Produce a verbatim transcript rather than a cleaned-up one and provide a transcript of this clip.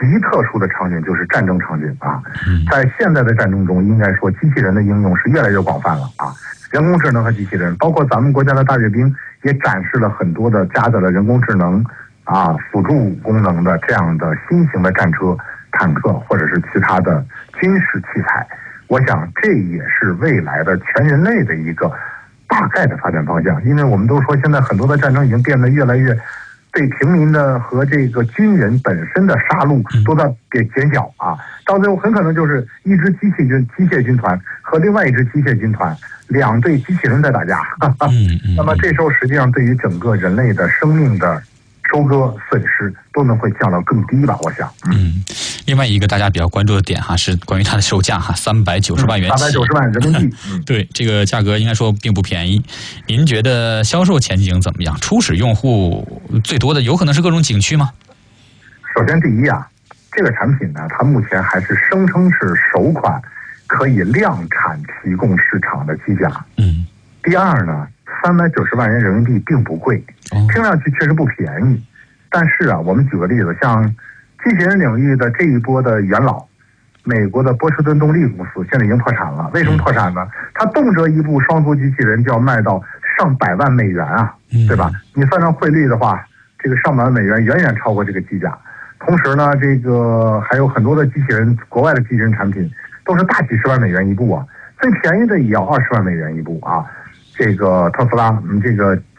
极特殊的场景，就是战争场景啊。在现在的战争中，应该说机器人的应用是越来越广泛了啊。人工智能和机器人，包括咱们国家的大阅兵，也展示了很多的加载了人工智能啊辅助功能的这样的新型的战车、坦克或者是其他的军事器材。我想这也是未来的全人类的一个大概的发展方向，因为我们都说现在很多的战争已经变得越来越对平民的和这个军人本身的杀戮都在给减小啊，到最后很可能就是一支机器军机械军团和另外一支机械军团，两队机器人在打架。哈哈那么这时候实际上对于整个人类的生命的收割损失都能会降到更低吧，我想。 嗯，另外一个大家比较关注的点哈，是关于它的售价哈，三百九十万元起， 三百九十万人民币。 嗯，对，这个价格应该说并不便宜。您觉得销售前景怎么样？初始用户最多的有可能是各种景区吗？ 首先，第一啊，这个产品呢，它目前还是声称是首款可以量产提供市场的机甲。 嗯。 第二呢，三百九十万元人民币并不贵，听上去确实不便宜。但是啊，我们举个例子，像机器人领域的这一波的元老，美国的波士顿动力公司现在已经破产了。为什么破产呢？它动辄一部双足机器人就要卖到上百万美元啊，对吧？你算上汇率的话，这个上百万美元远远超过这个机甲。同时呢，这个还有很多的机器人，国外的机器人产品都是大几十万美元一部啊，最便宜的也要二十万美元一部啊。这个特斯拉，嗯，这个